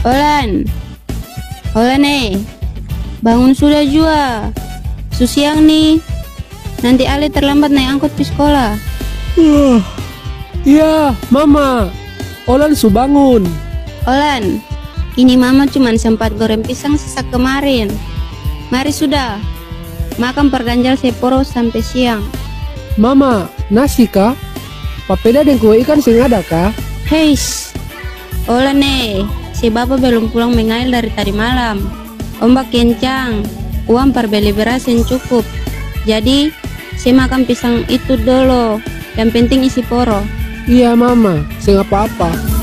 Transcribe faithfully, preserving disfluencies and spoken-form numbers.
Olan, Olan eh, bangun sudah jua. Susiang nih, nanti Ale terlambat naik angkot ke sekolah. Uh, iya, Mama. Olan su bangun. Olan, ini Mama cuman sempat goreng pisang sisa kemarin. Mari sudah, makan perganjal seporo sampai siang. Mama, nasi kah? Papeda dan kue ikan sing ada kah? Heis, Olan eh, si bapak belum pulang mengail dari tadi malam. Ombak kencang, uang per beli beras yang cukup. Jadi, saya makan pisang itu dulu. Yang penting isi poro. Iya, Mama, sing apa-apa.